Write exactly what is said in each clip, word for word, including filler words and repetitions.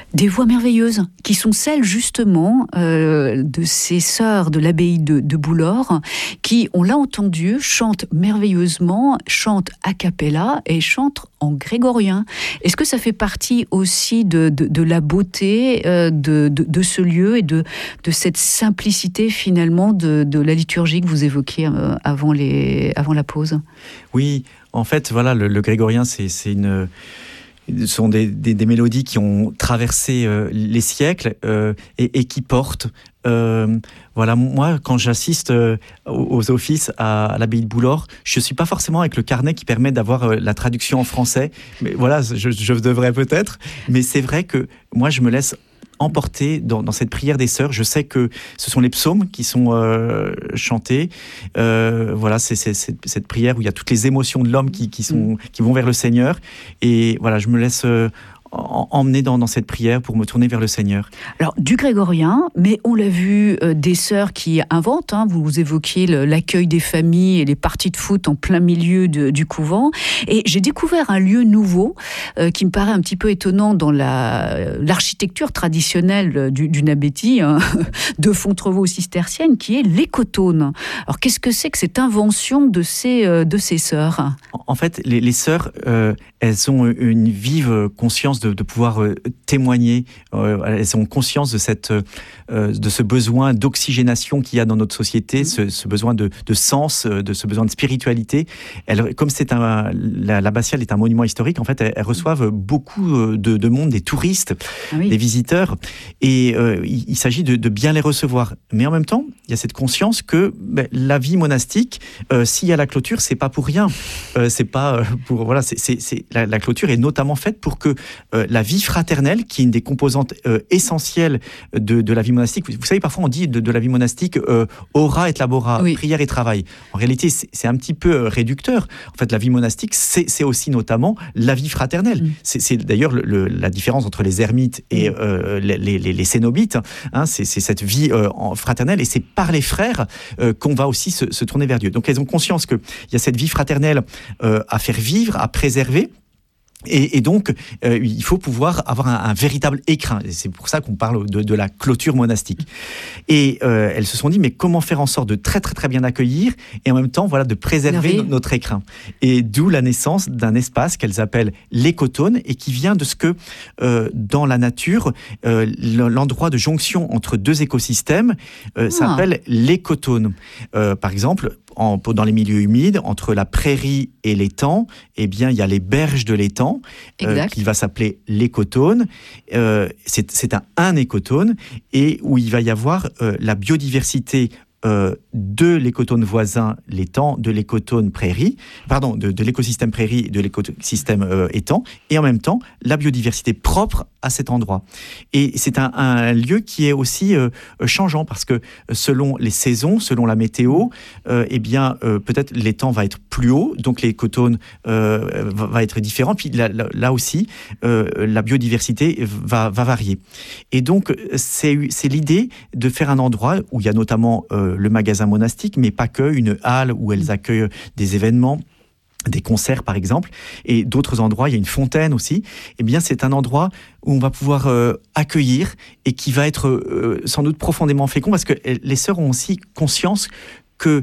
Des voix merveilleuses, qui sont celles justement euh, de ces sœurs de l'abbaye de, de Boulor, qui, on l'a entendu, chantent merveilleusement, chantent a cappella et chantent en grégorien. Est-ce que ça fait partie aussi de, de, de la beauté euh, de, de, de ce lieu et de, de cette simplicité finalement de, de la liturgie que vous évoquiez euh, avant, les, avant la pause? Oui, en fait, voilà, le, le grégorien, c'est, c'est une... Ce sont des, des, des mélodies qui ont traversé euh, les siècles euh, et, et qui portent. Euh, voilà, moi, quand j'assiste euh, aux, aux offices à, à l'abbaye de Boulor, je ne suis pas forcément avec le carnet qui permet d'avoir euh, la traduction en français. Mais voilà, je, je devrais peut-être. Mais c'est vrai que moi, je me laisse emporté dans, dans cette prière des sœurs. Je sais que ce sont les psaumes qui sont euh, chantés. Euh, voilà, c'est, c'est, c'est cette prière où il y a toutes les émotions de l'homme qui, qui, sont, qui vont vers le Seigneur. Et voilà, je me laisse euh, emmener dans, dans cette prière pour me tourner vers le Seigneur. Alors, du grégorien, mais on l'a vu, euh, des sœurs qui inventent, hein, vous évoquiez le, l'accueil des familles et les parties de foot en plein milieu de, du couvent, et j'ai découvert un lieu nouveau euh, qui me paraît un petit peu étonnant dans la, l'architecture traditionnelle du, d'une abbaye hein, de Fontevraud cistercienne, qui est l'écotone. Alors, qu'est-ce que c'est que cette invention de ces, euh, de ces sœurs ? En fait, les, les sœurs, euh, elles ont une vive conscience de, de pouvoir euh, témoigner. Euh, elles ont conscience de, cette, euh, de ce besoin d'oxygénation qu'il y a dans notre société, mmh. ce, ce besoin de, de sens, de ce besoin de spiritualité. Elles, comme c'est un, la, l'abbatiale est un monument historique, en fait, elles, elles reçoivent beaucoup de, de monde, des touristes, ah oui. des visiteurs, et euh, il, il s'agit de, de bien les recevoir. Mais en même temps, il y a cette conscience que ben, la vie monastique, euh, s'il y a la clôture, c'est pas pour rien. Euh, c'est pas pour voilà, c'est, c'est, c'est la, la clôture est notamment faite pour que euh, la vie fraternelle, qui est une des composantes euh, essentielles de, de la vie monastique. Vous, vous savez, parfois on dit de, de la vie monastique euh, ora et labora, oui. prière et travail. En réalité, c'est, c'est un petit peu réducteur. En fait, la vie monastique, c'est, c'est aussi notamment la vie fraternelle. Mm. C'est, c'est d'ailleurs le, le, la différence entre les ermites et euh, les, les, les cénobites. Hein, c'est, c'est cette vie euh, fraternelle, et c'est par les frères euh, qu'on va aussi se, se tourner vers Dieu. Donc, elles ont conscience qu'il y a cette vie fraternelle euh, à faire vivre, à préserver. Et, et donc, euh, il faut pouvoir avoir un, un véritable écrin. Et c'est pour ça qu'on parle de, de la clôture monastique. Et euh, elles se sont dit, mais comment faire en sorte de très très très bien accueillir et en même temps, voilà, de préserver oui. notre écrin. Et d'où la naissance d'un espace qu'elles appellent l'écotone, et qui vient de ce que euh, dans la nature, euh, l'endroit de jonction entre deux écosystèmes euh, ah. s'appelle l'écotone. Euh, par exemple, En, dans les milieux humides, entre la prairie et l'étang, eh bien, il y a les berges de l'étang, euh, qui va s'appeler l'écotone. Euh, c'est, c'est un, un écotone, et où il va y avoir euh, la biodiversité euh, de l'écotone voisin, l'étang, de l'écotone prairie, pardon, de, de l'écosystème prairie et de l'écosystème euh, étang, et en même temps, la biodiversité propre à cet endroit. Et c'est un, un lieu qui est aussi euh, changeant, parce que selon les saisons, selon la météo, euh, eh bien, euh, peut-être l'étang va être plus haut, donc l'écotone euh, va, va être différent, puis là, là, là aussi, euh, la biodiversité va, va varier. Et donc, c'est, c'est l'idée de faire un endroit où il y a notamment euh, le magasin monastique, mais pas que, une halle où elles accueillent des événements, des concerts par exemple, et d'autres endroits, il y a une fontaine aussi. Eh bien, c'est un endroit où on va pouvoir euh, accueillir, et qui va être euh, sans doute profondément fécond, parce que les sœurs ont aussi conscience que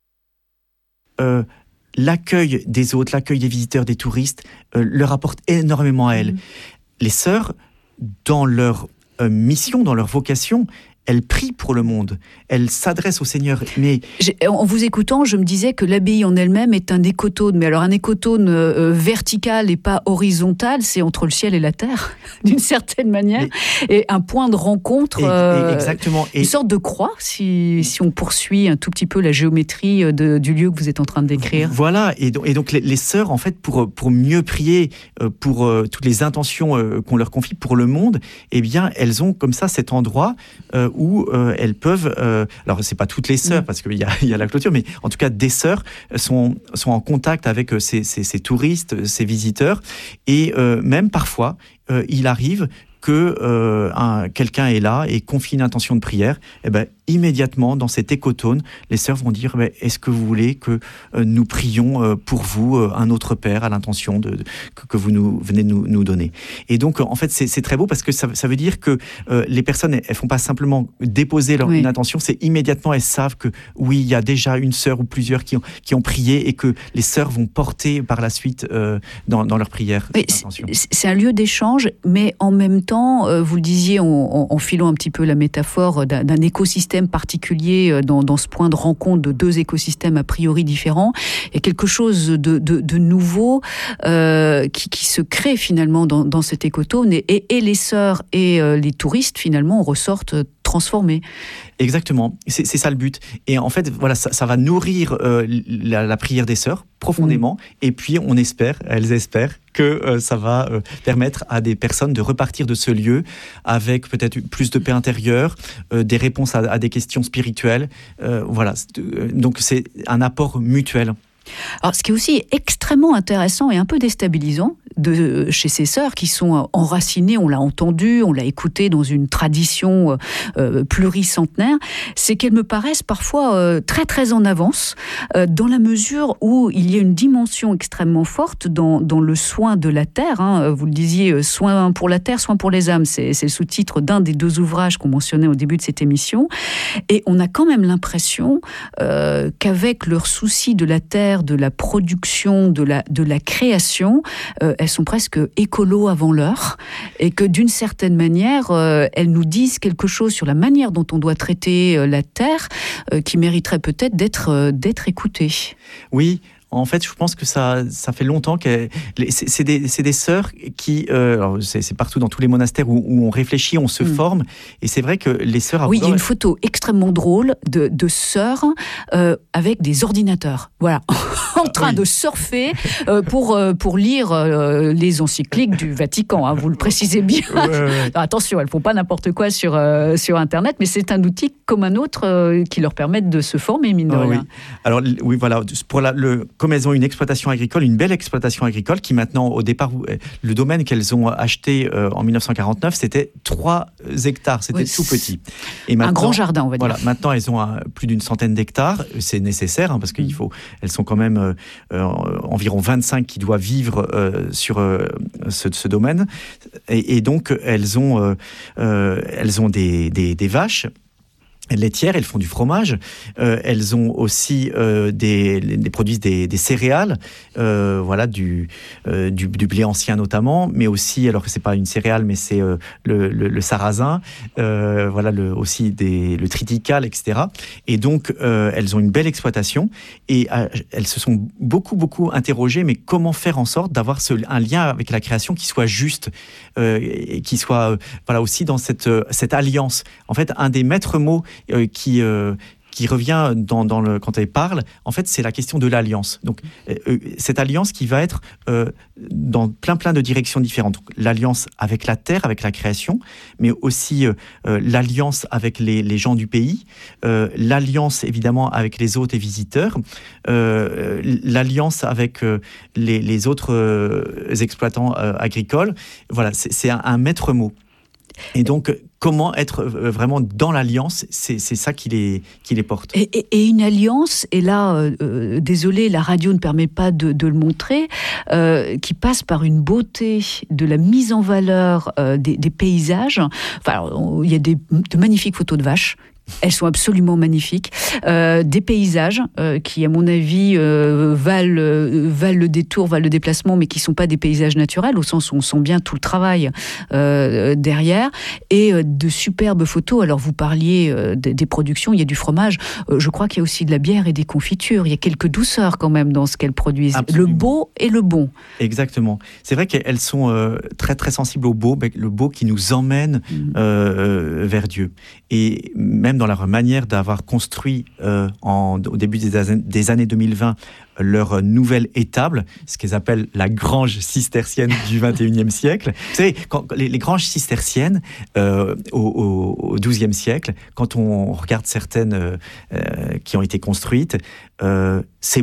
euh, l'accueil des autres, l'accueil des visiteurs, des touristes, euh, leur apporte énormément à elles. Mmh. Les sœurs, dans leur euh, mission, dans leur vocation, elles prient pour le monde, elles s'adressent au Seigneur. Mais J'ai, en vous écoutant, je me disais que l'abbaye en elle-même est un écotone. Mais alors un écotone euh, vertical et pas horizontal, c'est entre le ciel et la terre, d'une certaine manière, mais, et un point de rencontre, et, euh, et exactement. une et, sorte de croix, si, si on poursuit un tout petit peu la géométrie de, du lieu que vous êtes en train de décrire. Voilà, et donc, et donc les, les sœurs, en fait, pour, pour mieux prier, pour euh, toutes les intentions euh, qu'on leur confie pour le monde, eh bien, elles ont comme ça cet endroit euh, où euh, elles peuvent, euh, alors c'est pas toutes les sœurs, mmh. parce qu'il y a, il y a la clôture, mais en tout cas des sœurs sont, sont en contact avec ces, ces, ces touristes, ces visiteurs, et euh, même parfois, euh, il arrive que euh, un, quelqu'un est là et confie une intention de prière, eh ben, immédiatement, dans cet écotone, les sœurs vont dire ben, « Est-ce que vous voulez que euh, nous prions euh, pour vous, euh, un autre Père, à l'intention de, de, que, que vous nous, venez nous, nous donner ?» Et donc, en fait, c'est, c'est très beau parce que ça, ça veut dire que euh, les personnes, elles ne font pas simplement déposer leur oui. une intention, c'est immédiatement, elles savent que oui, il y a déjà une sœur ou plusieurs qui ont, qui ont prié et que les sœurs vont porter par la suite euh, dans, dans leur prière. Oui, c'est, c'est un lieu d'échange, mais en même temps, euh, vous le disiez en, en, en filant un petit peu la métaphore d'un, d'un écosystème particulier dans, dans ce point de rencontre de deux écosystèmes a priori différents, il y a quelque chose de, de, de nouveau euh, qui, qui se crée finalement dans, dans cet écotone et, et, et les sœurs et euh, les touristes finalement ressortent transformés. Exactement, c'est, c'est ça le but. Et en fait, voilà, ça, ça va nourrir euh, la, la prière des sœurs profondément. Mmh. Et puis, on espère, elles espèrent, que euh, ça va euh, permettre à des personnes de repartir de ce lieu avec peut-être plus de paix intérieure, euh, des réponses à, à des questions spirituelles. Euh, voilà, donc c'est un apport mutuel. Alors, ce qui est aussi extrêmement intéressant et un peu déstabilisant de, chez ces sœurs qui sont enracinées, on l'a entendu, on l'a écouté dans une tradition euh, pluricentenaire, c'est qu'elles me paraissent parfois euh, très très en avance euh, dans la mesure où il y a une dimension extrêmement forte dans, dans le soin de la terre. Hein. Vous le disiez, soin pour la terre, soin pour les âmes, c'est, c'est le sous-titre d'un des deux ouvrages qu'on mentionnait au début de cette émission. Et on a quand même l'impression euh, qu'avec leur souci de la terre, de la production, de la, de la création, euh, elles sont presque écolos avant l'heure et que d'une certaine manière, euh, elles nous disent quelque chose sur la manière dont on doit traiter euh, la terre euh, qui mériterait peut-être d'être, euh, d'être écoutée. Oui. En fait, je pense que ça, ça fait longtemps que c'est, c'est, des, c'est des sœurs qui, euh, alors c'est, c'est partout dans tous les monastères où, où on réfléchit, on se mmh. forme, et c'est vrai que les sœurs. Oui, il y a une photo extrêmement drôle de, de sœurs euh, avec des ordinateurs, voilà, en train oui. de surfer euh, pour euh, pour lire euh, les encycliques du Vatican. Hein, vous le précisez bien. Ouais, ouais. Non, attention, elles font pas n'importe quoi sur euh, sur Internet, mais c'est un outil comme un autre euh, qui leur permet de se former, mine de oh, rien. Oui. Alors oui, voilà, pour la, le comme elles ont une exploitation agricole, une belle exploitation agricole qui maintenant, au départ, le domaine qu'elles ont acheté euh, en dix-neuf cent quarante-neuf, c'était trois hectares, c'était oui, tout petit. Et un grand jardin, on va dire. Voilà, maintenant, elles ont un, plus d'une centaine d'hectares, c'est nécessaire, hein, parce qu'il faut, elles sont quand même euh, euh, environ vingt-cinq qui doivent vivre euh, sur euh, ce, ce domaine. Et, et donc, elles ont, euh, euh, elles ont des, des, des vaches laitières, elles font du fromage, euh, elles ont aussi euh, des, des produisent des, des céréales, euh, voilà du, euh, du du blé ancien notamment, mais aussi alors que c'est pas une céréale, mais c'est euh, le, le, le sarrasin, euh, voilà le aussi des le triticale, et cetera. Et donc euh, elles ont une belle exploitation et euh, elles se sont beaucoup beaucoup interrogées, mais comment faire en sorte d'avoir ce, un lien avec la création qui soit juste euh, et qui soit euh, voilà aussi dans cette euh, cette alliance. En fait, un des maîtres mots Euh, qui, euh, qui revient dans, dans le, quand elle parle, en fait, c'est la question de l'alliance. Donc, euh, cette alliance qui va être euh, dans plein, plein de directions différentes. Donc, l'alliance avec la terre, avec la création, mais aussi euh, euh, l'alliance avec les, les gens du pays, euh, l'alliance, évidemment, avec les hôtes et visiteurs, euh, l'alliance avec euh, les, les autres euh, exploitants euh, agricoles. Voilà, c'est, c'est un, un maître mot. Et donc, comment être vraiment dans l'alliance, c'est, c'est ça qui les, qui les porte. Et, et, et une alliance, et là, euh, désolé, la radio ne permet pas de, de le montrer, euh, qui passe par une beauté de la mise en valeur euh, des, des paysages. Enfin, alors, il y a des, de magnifiques photos de vaches. Elles sont absolument magnifiques. Euh, des paysages euh, qui, à mon avis, euh, valent, euh, valent le détour, valent le déplacement, mais qui ne sont pas des paysages naturels, au sens où on sent bien tout le travail euh, derrière. Et euh, de superbes photos. Alors, vous parliez euh, des, des productions, il y a du fromage. Euh, je crois qu'il y a aussi de la bière et des confitures. Il y a quelques douceurs quand même dans ce qu'elles produisent. Absolument. Le beau et le bon. Exactement. C'est vrai qu'elles sont euh, très, très sensibles au beau, le beau qui nous emmène mmh. euh, vers Dieu. Et même dans leur manière d'avoir construit euh, en, au début des, des années deux mille vingt leur nouvelle étable, ce qu'ils appellent la grange cistercienne du vingt et unième siècle. Vous savez, quand, les, les granges cisterciennes euh, au, au, au douzième siècle, quand on regarde certaines euh, qui ont été construites, euh, c'est beau.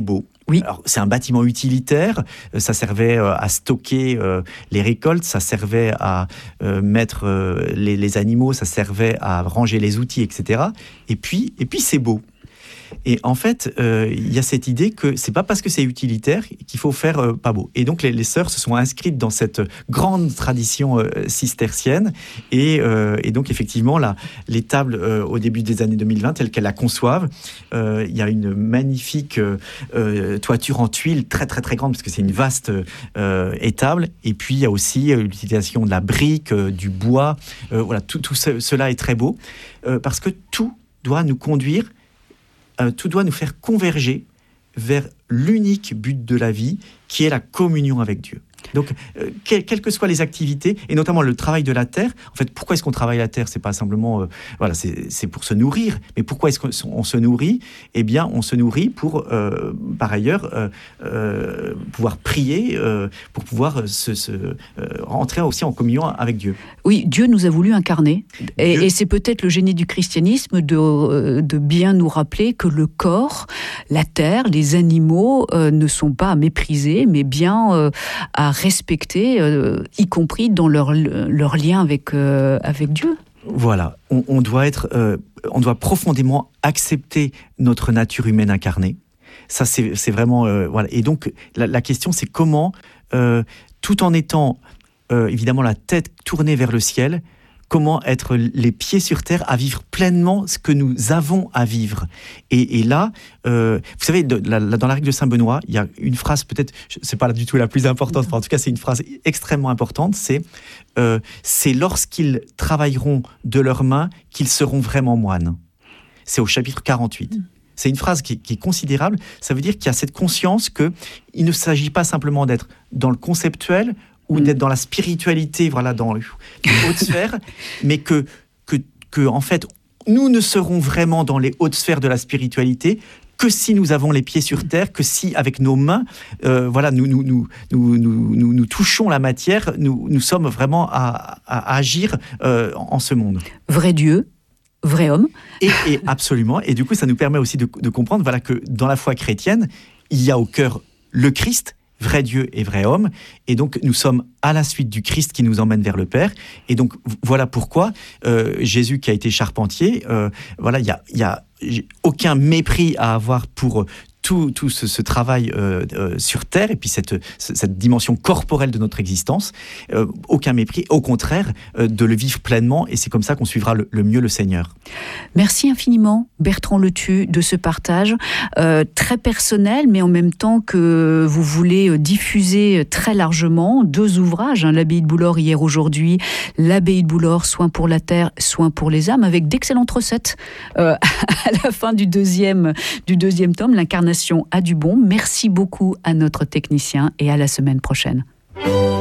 Oui. Alors, c'est un bâtiment utilitaire, ça servait à stocker euh, les récoltes, ça servait à euh, mettre euh, les, les animaux, ça servait à ranger les outils, et cetera. Et puis, et puis c'est beau. Et en fait, euh, il y a cette idée que c'est pas parce que c'est utilitaire qu'il faut faire euh, pas beau. Et donc les, les sœurs se sont inscrites dans cette grande tradition euh, cistercienne. Et, euh, et donc effectivement, là, les tables euh, au début des années deux mille vingt, telles qu'elles la conçoivent, euh, il y a une magnifique euh, euh, toiture en tuiles très très très grande parce que c'est une vaste euh, étable. Et puis il y a aussi euh, l'utilisation de la brique, euh, du bois. Euh, voilà, tout, tout ce, cela est très beau euh, parce que tout doit nous conduire. Euh, tout doit nous faire converger vers l'unique but de la vie, qui est la communion avec Dieu. Donc, euh, quelles quelles que soient les activités, et notamment le travail de la terre, en fait, pourquoi est-ce qu'on travaille la terre ? C'est pas simplement, euh, voilà, c'est, c'est pour se nourrir, mais pourquoi est-ce qu'on se nourrit ? Eh bien, on se nourrit pour, euh, par ailleurs, euh, euh, pouvoir prier, euh, pour pouvoir se, se euh, rentrer aussi en communion avec Dieu. Oui, Dieu nous a voulu incarner, et, Dieu... et c'est peut-être le génie du christianisme de, de bien nous rappeler que le corps, la terre, les animaux euh, ne sont pas à mépriser, mais bien euh, à respecter, euh, y compris dans leur, leur lien avec, euh, avec Dieu. Voilà, on, on doit être, euh, on doit profondément accepter notre nature humaine incarnée. Ça, c'est, c'est vraiment, euh, voilà. Et donc, la, la question, c'est comment, euh, tout en étant euh, évidemment la tête tournée vers le ciel, comment être les pieds sur terre à vivre pleinement ce que nous avons à vivre. Et, et là, euh, vous savez, de, la, la, dans la règle de Saint-Benoît, il y a une phrase, peut-être, c'est pas du tout la plus importante, mais en tout cas, c'est une phrase extrêmement importante, c'est euh, « c'est lorsqu'ils travailleront de leurs mains qu'ils seront vraiment moines ». C'est au chapitre quarante-huit. Mmh. C'est une phrase qui, qui est considérable. Ça veut dire qu'il y a cette conscience qu'il ne s'agit pas simplement d'être dans le conceptuel, ou d'être dans la spiritualité, voilà, dans les hautes sphères, mais que, que, que, en fait, nous ne serons vraiment dans les hautes sphères de la spiritualité que si nous avons les pieds sur terre, que si, avec nos mains, euh, voilà, nous, nous, nous, nous, nous, nous, nous touchons la matière, nous, nous sommes vraiment à, à agir euh, en ce monde. Vrai Dieu, vrai homme. Et, et absolument. Et du coup, ça nous permet aussi de, de comprendre, voilà, que dans la foi chrétienne, il y a au cœur le Christ, vrai Dieu et vrai homme, et donc nous sommes à la suite du Christ qui nous emmène vers le Père, et donc voilà pourquoi euh, Jésus qui a été charpentier, euh, voilà, il y a, y a aucun mépris à avoir pour tout, tout ce, ce travail euh, euh, sur Terre, et puis cette, cette dimension corporelle de notre existence, euh, aucun mépris, au contraire, euh, de le vivre pleinement, et c'est comme ça qu'on suivra le, le mieux le Seigneur. Merci infiniment, Bertrand Letu, de ce partage euh, très personnel, mais en même temps que vous voulez diffuser très largement deux ouvrages, hein, l'abbaye de Boulor hier aujourd'hui, l'abbaye de Boulor, soins pour la terre, soins pour les âmes, avec d'excellentes recettes euh, à la fin du deuxième, du deuxième tome, l'incarnation à du bon. Merci beaucoup à notre technicien et à la semaine prochaine.